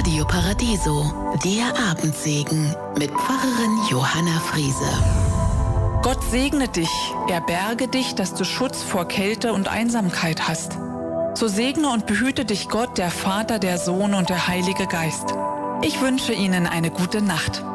Radio Paradiso, der Abendsegen mit Pfarrerin Johanna Friese. Gott segne dich, er berge dich, dass du Schutz vor Kälte und Einsamkeit hast. So segne und behüte dich Gott, der Vater, der Sohn und der Heilige Geist. Ich wünsche Ihnen eine gute Nacht.